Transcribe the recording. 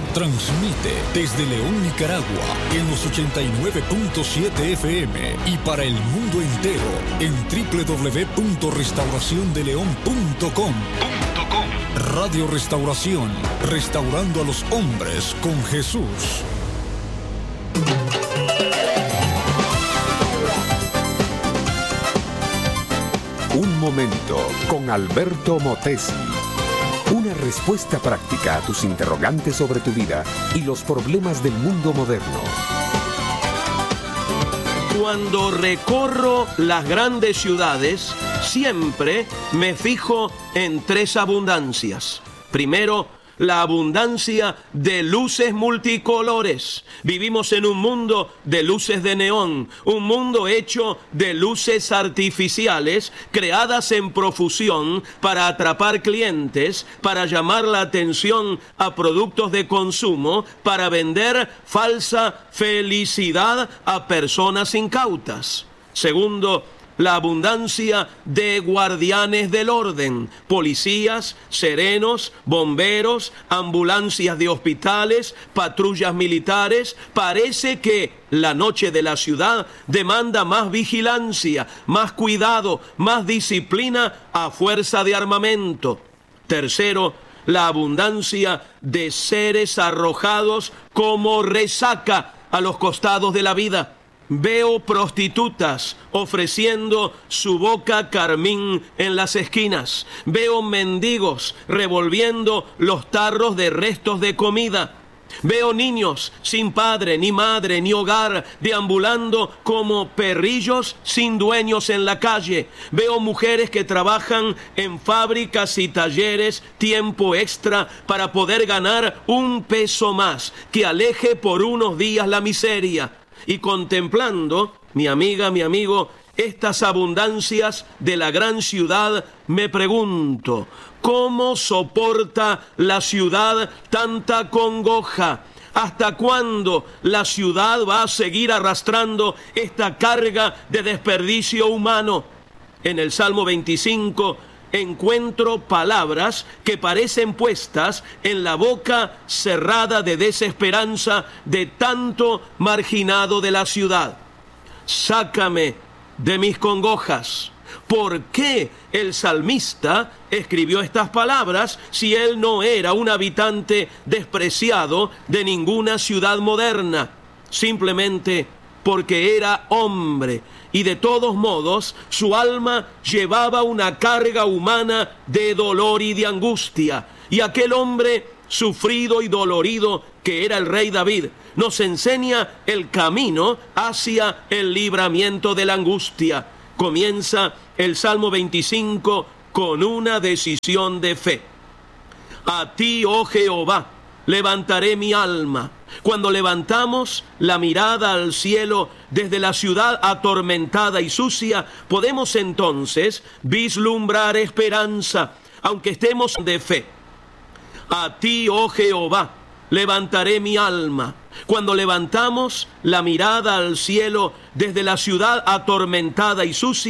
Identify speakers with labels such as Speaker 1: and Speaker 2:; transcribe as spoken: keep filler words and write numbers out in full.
Speaker 1: Transmite desde León, Nicaragua, en los ochenta y nueve punto siete F M y para el mundo entero en doble u doble u doble u punto restauración de león punto com. Radio Restauración, restaurando a los hombres con Jesús.
Speaker 2: Un momento con Alberto Motesi. Una respuesta práctica a tus interrogantes sobre tu vida y los problemas del mundo moderno.
Speaker 3: Cuando recorro las grandes ciudades, siempre me fijo en tres abundancias. Primero, la abundancia de luces multicolores. Vivimos en un mundo de luces de neón, un mundo hecho de luces artificiales creadas en profusión para atrapar clientes, para llamar la atención a productos de consumo, para vender falsa felicidad a personas incautas. Segundo, la abundancia de guardianes del orden, policías, serenos, bomberos, ambulancias de hospitales, patrullas militares. Parece que la noche de la ciudad demanda más vigilancia, más cuidado, más disciplina a fuerza de armamento. Tercero, la abundancia de seres arrojados como resaca a los costados de la vida. Veo prostitutas ofreciendo su boca carmín en las esquinas. Veo mendigos revolviendo los tarros de restos de comida. Veo niños sin padre, ni madre, ni hogar, deambulando como perrillos sin dueños en la calle. Veo mujeres que trabajan en fábricas y talleres tiempo extra para poder ganar un peso más, que aleje por unos días la miseria. Y contemplando, mi amiga, mi amigo, estas abundancias de la gran ciudad, me pregunto, ¿cómo soporta la ciudad tanta congoja? ¿Hasta cuándo la ciudad va a seguir arrastrando esta carga de desperdicio humano? En el Salmo veinticinco encuentro palabras que parecen puestas en la boca cerrada de desesperanza de tanto marginado de la ciudad. Sácame de mis congojas. ¿Por qué el salmista escribió estas palabras si él no era un habitante despreciado de ninguna ciudad moderna? Simplemente porque era hombre. Y de todos modos, su alma llevaba una carga humana de dolor y de angustia. Y aquel hombre sufrido y dolorido, que era el rey David, nos enseña el camino hacia el libramiento de la angustia. Comienza el Salmo veinticinco con una decisión de fe. A ti, oh Jehová, levantaré mi alma. Cuando levantamos la mirada al cielo desde la ciudad atormentada y sucia, podemos entonces vislumbrar esperanza, aunque estemos de fe. A ti, oh Jehová, levantaré mi alma. Cuando levantamos la mirada al cielo desde la ciudad atormentada y sucia,